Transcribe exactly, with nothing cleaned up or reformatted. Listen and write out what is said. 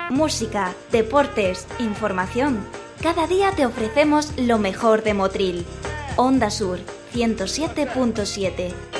Música, deportes, información. Cada día te ofrecemos lo mejor de Motril. Onda Sur, ciento siete punto siete.